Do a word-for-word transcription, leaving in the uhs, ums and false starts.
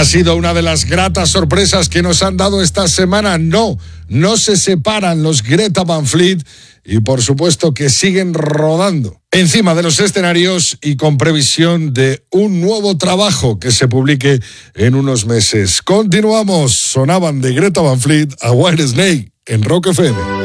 Ha sido una de las gratas sorpresas que nos han dado esta semana. No, no se separan los Greta Van Fleet y por supuesto que siguen rodando encima de los escenarios y con previsión de un nuevo trabajo que se publique en unos meses. Continuamos, sonaban de Greta Van Fleet a Whitesnake en Rock F M.